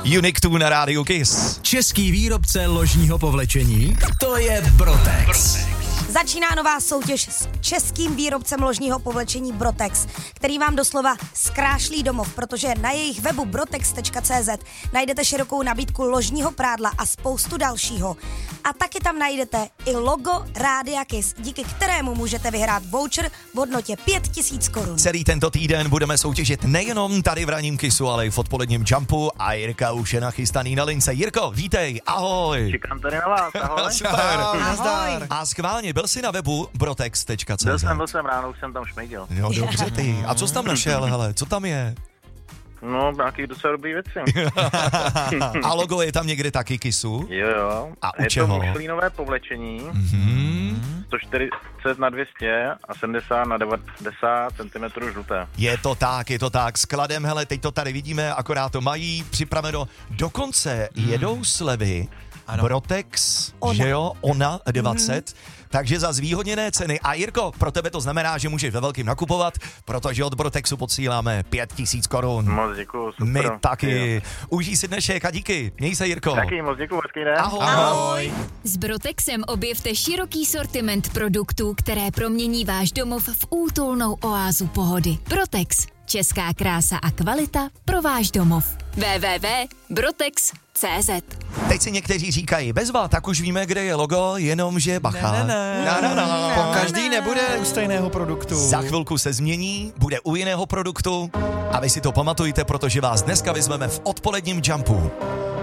Unique 2 na rádiu Kiss. Český výrobce ložního povlečení, to je Brotex. Začíná nová soutěž s českým výrobcem ložního povlečení Brotex, který vám doslova zkrášlí domov, protože na jejich webu brotex.cz najdete širokou nabídku ložního prádla a spoustu dalšího. A taky tam najdete i logo Rádia Kiss, díky kterému můžete vyhrát voucher v hodnotě 5000 korun. Celý tento týden budeme soutěžit nejenom tady v ranním Kissu, ale i v odpoledním Jumpu a Jirka už je nachystaný na lince. Jirko, vítej, ahoj. Čekám tady na vás, ahoj. Super. Ahoj. A schválně, byl jsi na webu brotex.cz? Byl jsem ráno, už jsem tam šmejdil. Jo, dobře ty. A co jsi tam našel, hele, co tam je? No, nějaký docela dobrý věci. A logo je tam někde taky Kissu? Jo. A u je čeho? to mušlínové povlečení, 140 na 200 a 70 na 90 cm žluté. Je to tak, skladem, hele, teď to tady vidíme, akorát to mají připraveno, dokonce jedou slevy, ano. Brotex, že jo, Ona 20, takže za zvýhodněné ceny. A Jirko, pro tebe to znamená, že můžeš ve velkým nakupovat, protože od Brotexu posíláme 5000 korun. Moc děkuju, super. My taky. Užij si dnešek a díky. Měj se, Jirko. Taky, moc děkuju, hezký den. Ahoj. S Brotexem objevte široký sortiment produktů, které promění váš domov v útulnou oázu pohody. Brotex. Česká krása a kvalita pro váš domov. www.brotex.cz. Teď si někteří říkají, bezva, tak už víme, kde je logo, jenomže bacha. Ne. Po každý nebude u stejného produktu. Za chvilku se změní, bude u jiného produktu a vy si to pamatujte, protože vás dneska vyzveme v odpoledním Jumpu.